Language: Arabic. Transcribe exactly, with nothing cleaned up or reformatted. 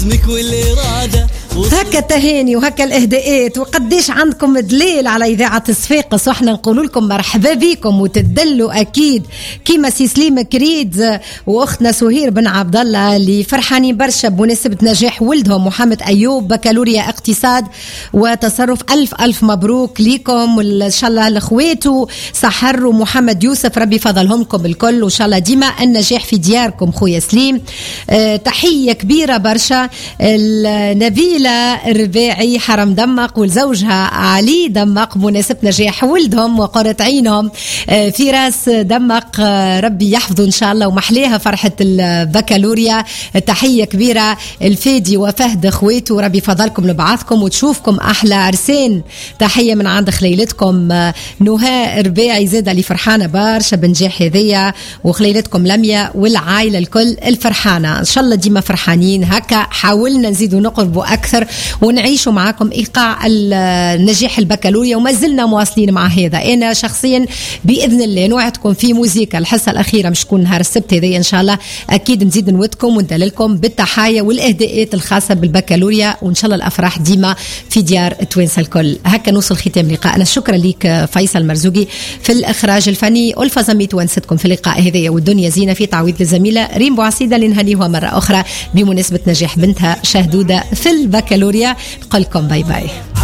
هكا التهاني وهكا الاهداءات، وقديش عندكم دليل على اذاعه صفاقس، واحنا نقول لكم مرحبا بكم وتدلوا اكيد كيما سي سليم كريد واختنا سهير بن عبد الله اللي فرحانين برشا بمناسبه نجاح ولدهم محمد ايوب بكالوريا اقتصاد وتصرف. الف الف مبروك ليكم وان شاء الله لاخواته سحر ومحمد يوسف، ربي فضلهم لكم الكل وان شاء الله ديما النجاح في دياركم خويا سليم. أه تحيه كبيره برشا النبيله الرباعي حرم دمق والزوجها علي دمق بمناسبة نجاح ولدهم وقرة عينهم في راس دمق، ربي يحفظه إن شاء الله ومحليها فرحة البكالوريا. تحية كبيرة الفادي وفهد اخواته، ربي فضلكم لبعضكم وتشوفكم أحلى عرسان. تحية من عند خليلتكم نهاء رباعي زادة اللي فرحانة برشا بنجاح هذية، وخليلتكم لميا والعائلة الكل الفرحانة إن شاء الله ديما فرحانين. هكا حاولنا نزيدوا نقربوا أكثر ونعيشوا معكم إيقاع النجاح البكالوريا، وما زلنا مواصلين مع هذا. أنا شخصيا بإذن الله نوعدكم في موسيقى الحصة الأخيرة مش تكون نهار السبت هذا إن شاء الله، أكيد نزيد نودكم وندللكم بالتحايا والإهداءات الخاصة بالبكالوريا، وإن شاء الله الأفراح ديما في ديار توانسة الكل. هكا نوصل ختام لقاءنا. شكرا لك فيصل مرزوقي في الإخراج الفني، ألفا زميت وانستكم في اللقاء هذا والدنيا زينة في تعويض الزميلة ريم بوعسيدة لنهنيها مرة أخرى بمناسبة نجاح بنتها شهدودة في البكالوريا. نقول لكم باي باي.